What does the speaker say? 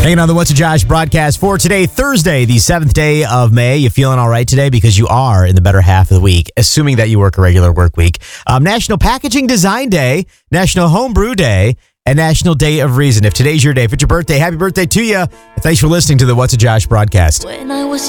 Hanging on the What's a Josh broadcast for today, Thursday, the 7th day of May. You feeling all right today? Because you are in the better half of the week, assuming that you work a regular work week. National Packaging Design Day, National Homebrew Day, and National Day of Reason. If today's your day, if it's your birthday, happy birthday to you. Thanks for listening to the What's a Josh broadcast.